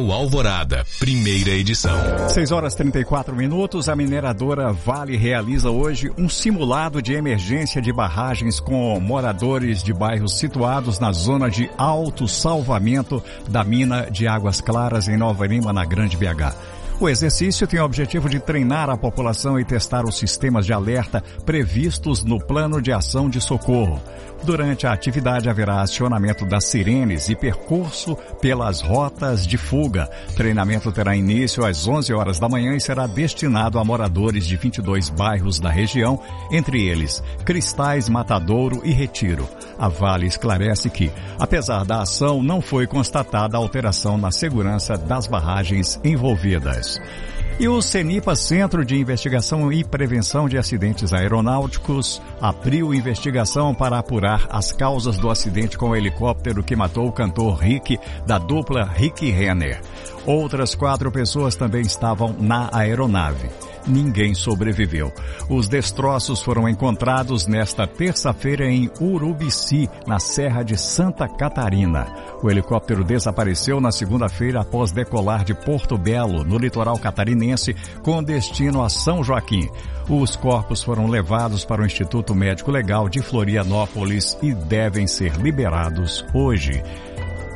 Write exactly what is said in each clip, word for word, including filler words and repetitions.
O Alvorada, primeira edição. seis horas e trinta e quatro minutos, a mineradora Vale realiza hoje um simulado de emergência de barragens com moradores de bairros situados na zona de autossalvamento da mina de Águas Claras, em Nova Lima, na Grande B H. O exercício tem o objetivo de treinar a população e testar os sistemas de alerta previstos no Plano de Ação de Socorro. Durante a atividade haverá acionamento das sirenes e percurso pelas rotas de fuga. Treinamento terá início às onze horas da manhã e será destinado a moradores de vinte e dois bairros da região, entre eles Cristais, Matadouro e Retiro. A Vale esclarece que, apesar da ação, não foi constatada alteração na segurança das barragens envolvidas. E o CENIPA, Centro de Investigação e Prevenção de Acidentes Aeronáuticos, abriu investigação para apurar as causas do acidente com o helicóptero que matou o cantor Rick, da dupla Rick Renner. Outras quatro pessoas também estavam na aeronave. Ninguém sobreviveu. Os destroços foram encontrados nesta terça-feira em Urubici, na Serra de Santa Catarina. O helicóptero desapareceu na segunda-feira após decolar de Porto Belo, no litoral catarinense, com destino a São Joaquim. Os corpos foram levados para o Instituto Médico Legal de Florianópolis e devem ser liberados hoje.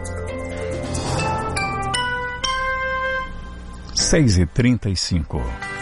seis e trinta e cinco.